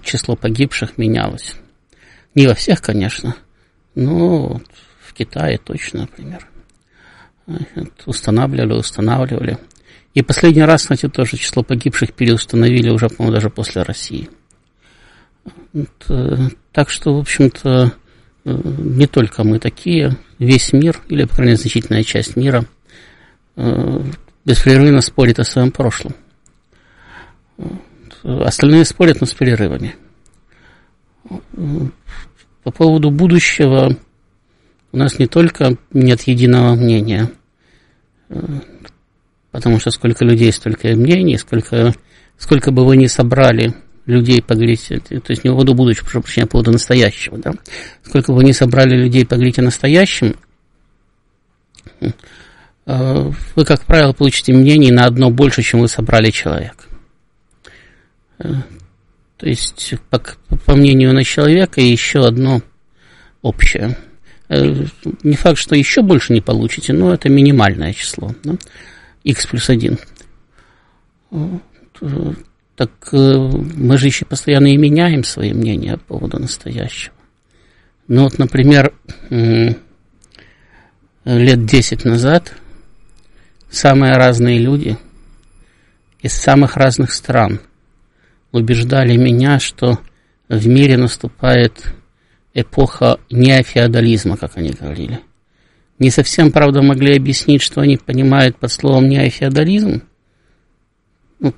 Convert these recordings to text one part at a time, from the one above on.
число погибших менялось. Не во всех, конечно, но в Китае точно, например. Устанавливали. И последний раз, кстати, тоже число погибших переустановили уже, по-моему, даже после России. Так что, в общем-то, не только мы такие, весь мир, или, по крайней мере, значительная часть мира беспрерывно спорит о своем прошлом. Остальные спорят, но с перерывами. По поводу будущего у нас не только нет единого мнения, потому что сколько людей, столько и мнений, сколько бы вы ни собрали людей поговорить, то есть не по поводу будущего, прошу прощения, по поводу настоящего, да, сколько бы вы ни собрали людей поговорить о настоящем, вы, как правило, получите мнений на одно больше, чем вы собрали человек. То есть, по мнению на человека, еще одно общее. Не факт, что еще больше не получите, но это минимальное число. Да? X плюс 1. Так мы же еще постоянно и меняем свои мнения по поводу настоящего. Ну вот, например, лет 10 назад самые разные люди из самых разных стран убеждали меня, что в мире наступает эпоха неофеодализма, как они говорили. Не совсем, правда, могли объяснить, что они понимают под словом неофеодализм. Ну,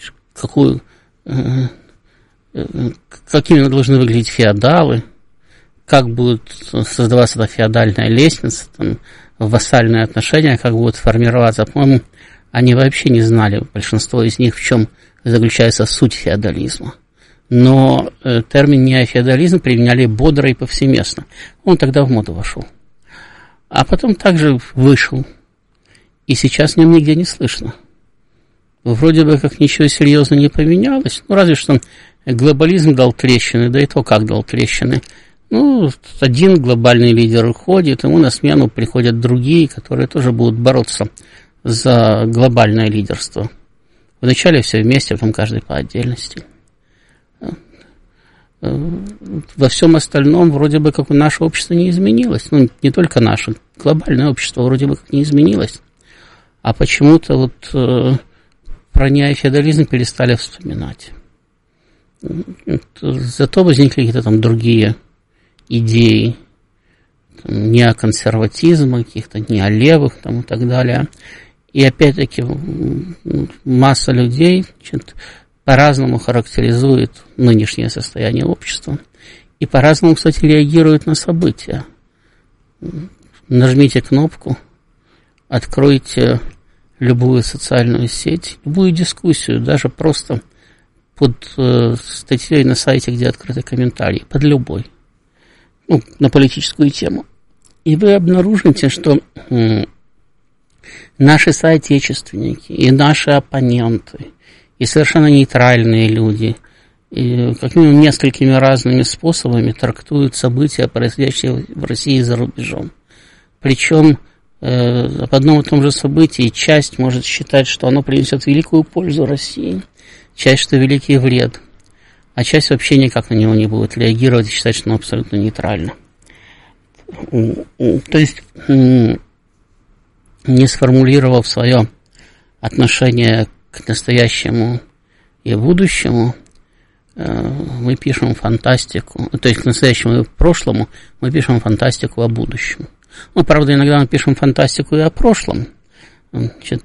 как именно должны выглядеть феодалы, как будет создаваться эта феодальная лестница, там, вассальные отношения, как будут формироваться. По-моему, они вообще не знали, большинство из них, в чем заключается суть феодализма. Но термин неофеодализм применяли бодро и повсеместно. Он тогда в моду вошел. А потом также вышел. И сейчас в нем нигде не слышно. Вроде бы как ничего серьезно не поменялось. Ну, разве что глобализм дал трещины, да и то как дал трещины. Ну, один глобальный лидер уходит, ему на смену приходят другие, которые тоже будут бороться за глобальное лидерство. Вначале все вместе, потом каждый по отдельности. Во всем остальном вроде бы как наше общество не изменилось. Ну, не только наше, глобальное общество вроде бы как не изменилось. А почему-то вот про неофеодализм перестали вспоминать. Зато возникли какие-то там другие идеи неоконсерватизма, каких-то неолевых там и так далее. И опять-таки масса людей, значит, по-разному характеризует нынешнее состояние общества. И по-разному, кстати, реагирует на события. Нажмите кнопку, откройте любую социальную сеть, любую дискуссию, даже просто под статьей на сайте, где открыты комментарии, под любой, ну, на политическую тему. И вы обнаружите, что наши соотечественники и наши оппоненты, и совершенно нейтральные люди, и как минимум несколькими разными способами трактуют события, происходящие в России и за рубежом. Причем об одном и том же событии часть может считать, что оно принесет великую пользу России, часть, что великий вред, а часть вообще никак на него не будет реагировать и считать, что оно абсолютно нейтрально. То есть, не сформулировав свое отношение к настоящему и будущему, мы пишем фантастику, то есть к настоящему и к прошлому мы пишем фантастику о будущем. Ну, правда, иногда мы пишем фантастику и о прошлом, значит,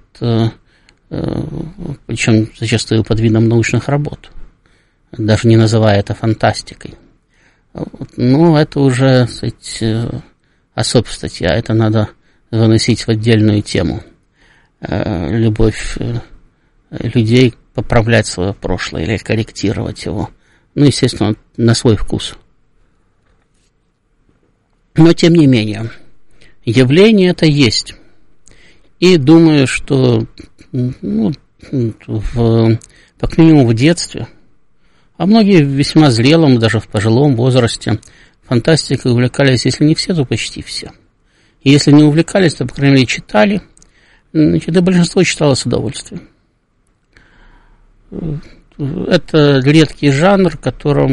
причем зачастую под видом научных работ, даже не называя это фантастикой. Ну, это уже, кстати, особая статья, это надо выносить в отдельную тему. Любовь людей поправлять свое прошлое или корректировать его. Ну, естественно, на свой вкус. Но, тем не менее, явление это есть. И думаю, что, ну, как минимум в детстве, а многие в весьма зрелом, даже в пожилом возрасте, фантастикой увлекались, если не все, то почти все. И если не увлекались, то, по крайней мере, читали. Значит, и большинство читало с удовольствием. Это редкий жанр, которым